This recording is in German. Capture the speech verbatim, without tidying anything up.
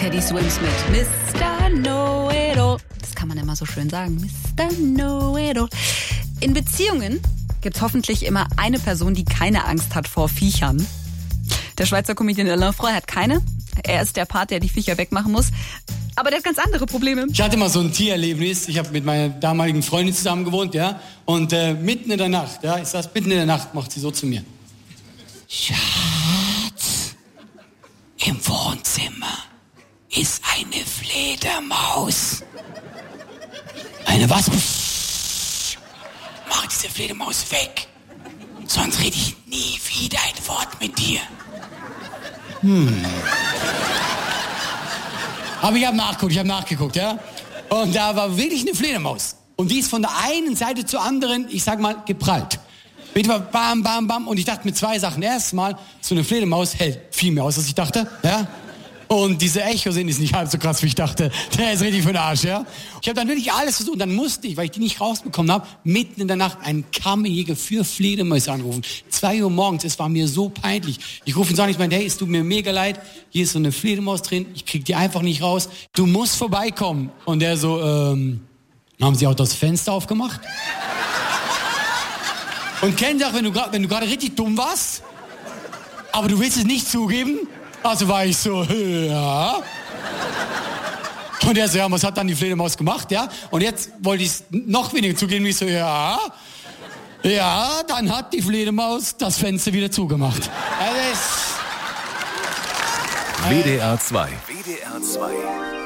Teddy Swims mit Mister Know-it-all. Das kann man immer so schön sagen. Mister Know-it-all. In Beziehungen gibt's hoffentlich immer eine Person, die keine Angst hat vor Viechern. Der Schweizer Comedian Alain Frey hat keine. Er ist der Part, der die Viecher wegmachen muss. Aber der hat ganz andere Probleme. Ich hatte mal so ein Tiererlebnis. Ich habe mit meiner damaligen Freundin zusammen gewohnt, ja. Und äh, mitten in der Nacht, ja, ich saß mitten in der Nacht, macht sie so zu mir. Schatz, im Wohnzimmer ist eine Fledermaus. Eine was? Psst. Mach diese Fledermaus weg. Sonst rede ich nie wieder ein Wort mit dir. Hm. Aber ich habe nachgeguckt, ich habe nachgeguckt, ja. Und da war wirklich eine Fledermaus. Und die ist von der einen Seite zur anderen, ich sag mal, geprallt. Bitte mal bam, bam, bam. Und ich dachte mir zwei Sachen. Erstmal, so eine Fledermaus hält viel mehr aus, als ich dachte, ja. Und diese Echosinn ist nicht halb so krass, wie ich dachte. Der ist richtig für den Arsch, ja. Ich habe dann wirklich alles versucht. Und dann musste ich, weil ich die nicht rausbekommen habe, mitten in der Nacht einen Kammerjäger für Fledermäuse anrufen. Zwei Uhr morgens, es war mir so peinlich. Ich rufe ihn so an, ich meine, hey, es tut mir mega leid. Hier ist so eine Fledermaus drin. Ich krieg die einfach nicht raus. Du musst vorbeikommen. Und der so, ähm, haben sie auch das Fenster aufgemacht? Und kennt ihr auch, wenn du gerade, wenn du gerade richtig dumm warst, aber du willst es nicht zugeben? Also war ich so, ja. Und er so, ja, was hat dann die Fledermaus gemacht, ja? Und jetzt wollte ich es noch weniger zugeben, wie ich so, ja. Ja, dann hat die Fledermaus das Fenster wieder zugemacht. W D R zwei. W D R zwei.